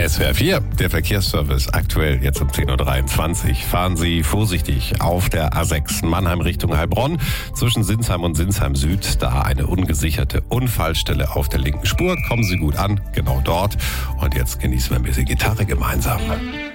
SWR 4, der Verkehrsservice, aktuell jetzt um 10.23 Uhr. Fahren Sie vorsichtig auf der A6 Mannheim Richtung Heilbronn. Zwischen Sinsheim und Sinsheim Süd, da eine ungesicherte Unfallstelle auf der linken Spur. Kommen Sie gut an, genau dort. Und jetzt genießen wir ein bisschen Gitarre gemeinsam.